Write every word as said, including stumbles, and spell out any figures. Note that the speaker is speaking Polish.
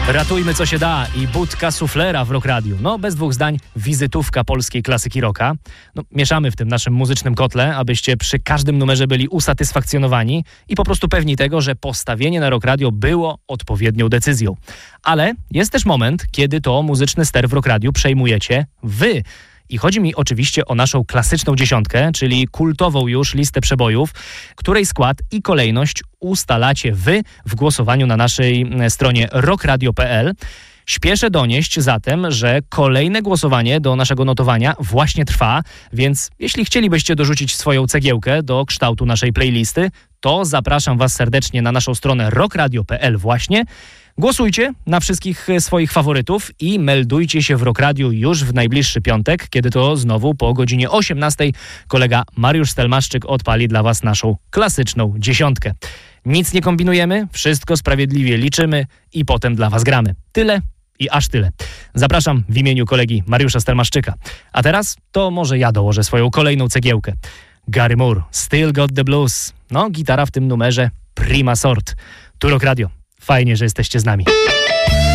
Ratujmy co się da i budka suflera w Rock Radiu. No, bez dwóch zdań, wizytówka polskiej klasyki rocka. No, mieszamy w tym naszym muzycznym kotle, abyście przy każdym numerze byli usatysfakcjonowani i po prostu pewni tego, że postawienie na Rock Radio było odpowiednią decyzją. Ale jest też moment, kiedy to muzyczny ster w Rock Radiu przejmujecie wy. I chodzi mi oczywiście o naszą klasyczną dziesiątkę, czyli kultową już listę przebojów, której skład i kolejność ustalacie wy w głosowaniu na naszej stronie rock radio kropka p l. Śpieszę donieść zatem, że kolejne głosowanie do naszego notowania właśnie trwa, więc jeśli chcielibyście dorzucić swoją cegiełkę do kształtu naszej playlisty, to zapraszam was serdecznie na naszą stronę rock radio kropka p l właśnie. Głosujcie na wszystkich swoich faworytów i meldujcie się w Rock Radiu już w najbliższy piątek, kiedy to znowu po godzinie osiemnastej kolega Mariusz Stelmaszczyk odpali dla was naszą klasyczną dziesiątkę. Nic nie kombinujemy, wszystko sprawiedliwie liczymy i potem dla was gramy. Tyle i aż tyle. Zapraszam w imieniu kolegi Mariusza Stelmaszczyka. A teraz to może ja dołożę swoją kolejną cegiełkę. Gary Moore, Still Got the Blues. No, gitara w tym numerze prima sort. Tu Rock Radio. Fajnie, że jesteście z nami.